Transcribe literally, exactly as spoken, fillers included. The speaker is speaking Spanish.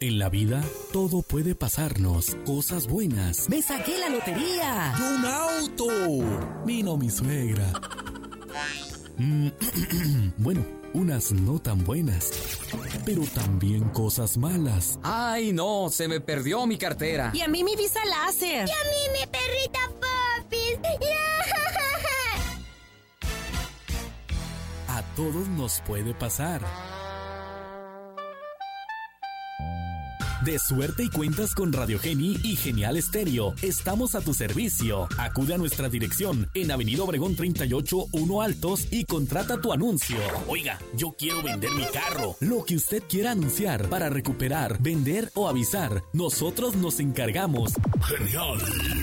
En la vida, todo puede pasarnos, cosas buenas. ¡Me saqué la lotería! ¡Y un auto! Vino mi suegra. Mm, bueno, unas no tan buenas, pero también cosas malas. ¡Ay, no! Se me perdió mi cartera. Y a mí mi visa láser. Y a mí mi perrita Popis. A todos nos puede pasar. De suerte y cuentas con Radio Geni y Genial Estéreo. Estamos a tu servicio. Acude a nuestra dirección en Avenida Obregón treinta y ocho, uno Altos y contrata tu anuncio. Oiga, yo quiero vender mi carro. Lo que usted quiera anunciar para recuperar, vender o avisar, nosotros nos encargamos. Genial.